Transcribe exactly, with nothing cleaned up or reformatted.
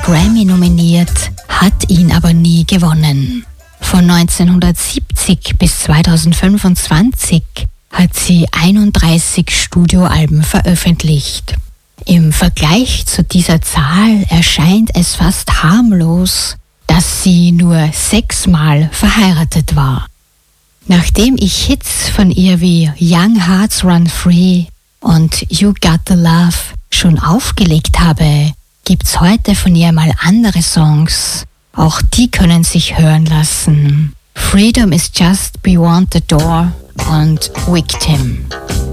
Grammy nominiert, hat ihn aber nie gewonnen. Von neunzehnhundertsiebzig bis zweitausendfünfundzwanzig hat sie einunddreißig Studioalben veröffentlicht. Im Vergleich zu dieser Zahl erscheint es fast harmlos, dass sie nur sechsmal verheiratet war. Nachdem ich Hits von ihr wie Young Hearts Run Free und You Got the Love schon aufgelegt habe, gibt's heute von ihr mal andere Songs. Auch die können sich hören lassen. Freedom is Just Beyond the Door und Victim.